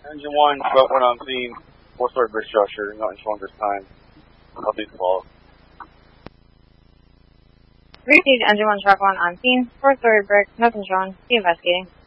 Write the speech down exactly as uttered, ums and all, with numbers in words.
Engine one, truck one on scene, four-story brick structure, nothing showing this time. I'll be involved. Received engine one, truck one on scene, four-story brick, nothing shown. Be investigating.